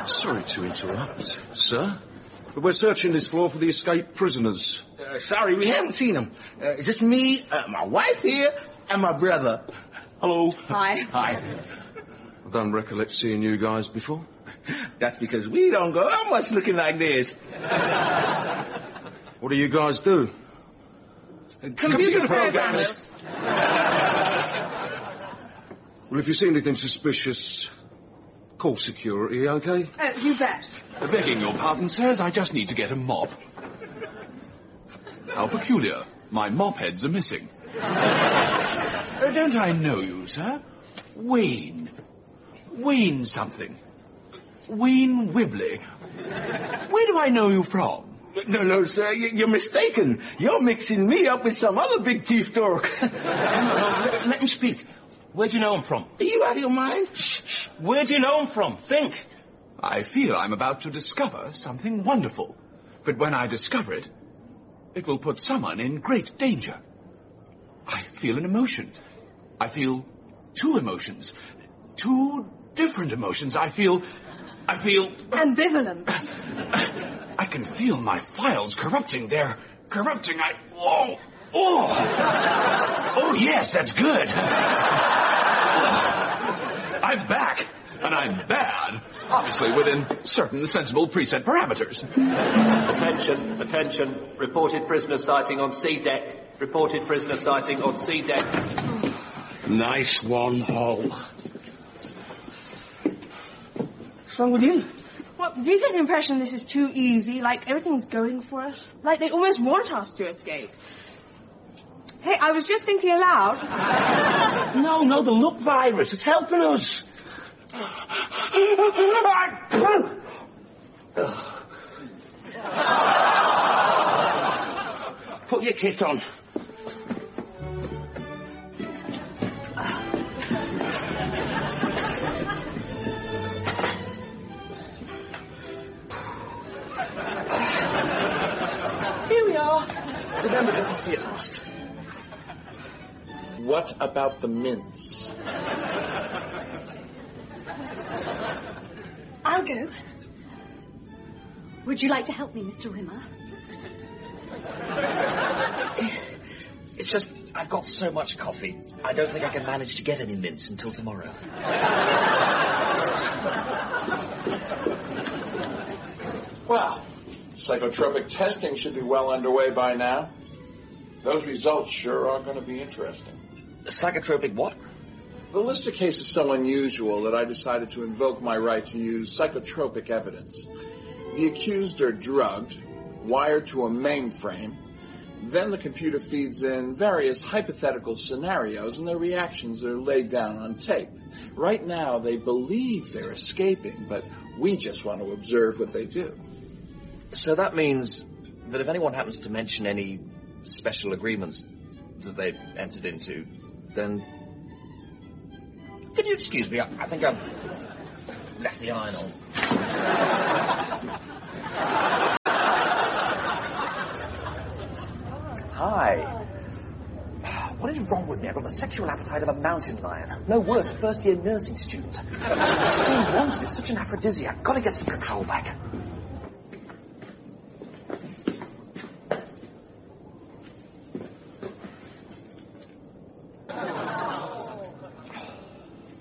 Sorry to interrupt, sir, but we're searching this floor for the escaped prisoners. Sorry, we haven't seen them. It's just me, my wife here, and my brother. Hello. Hi. Hi. I don't recollect seeing you guys before. That's because we don't go out much looking like this. What do you guys do? Computer programmers. Well, if you see anything suspicious, call security, OK? You bet. Begging your pardon, sirs, I just need to get a mop. How peculiar. My mop heads are missing. Don't I know you, sir? Wayne. Wayne something. Wayne Wibley. Where do I know you from? No, sir, you're mistaken. You're mixing me up with some other big thief dork. Let him speak. Where do you know him from? Are you out of your mind? Shh. Where do you know him from? Think. I feel I'm about to discover something wonderful. But when I discover it, it will put someone in great danger. I feel an emotion. I feel two emotions. Two different emotions. I feel... Ambivalence. I can feel my files corrupting. They're corrupting. Oh, yes, that's good. I'm back, and I'm bad. Obviously within certain sensible preset parameters. Attention. Reported prisoner sighting on C deck. Reported prisoner sighting on C deck. Nice one, Hall. What's wrong with you? Well, do you get the impression this is too easy? Like everything's going for us? Like they almost want us to escape? Hey, I was just thinking aloud. No, the look virus. It's helping us. Put your kit on. Here we are. Remember the coffee at last. What about the mints? I'll go. Would you like to help me, Mr. Rimmer? It's just, I've got so much coffee. I don't think I can manage to get any mints until tomorrow. Well, psychotropic testing should be well underway by now. Those results sure are going to be interesting. Psychotropic what? The list of cases is so unusual that I decided to invoke my right to use psychotropic evidence. The accused are drugged, wired to a mainframe, then the computer feeds in various hypothetical scenarios and their reactions are laid down on tape. Right now they believe they're escaping, but we just want to observe what they do. So that means that if anyone happens to mention any special agreements that they've entered into, then... Can you excuse me? I think I've left the iron on. Hi. What is wrong with me? I've got the sexual appetite of a mountain lion. No worse, a first-year nursing student. Being wanted is such an aphrodisiac. Got to get some control back.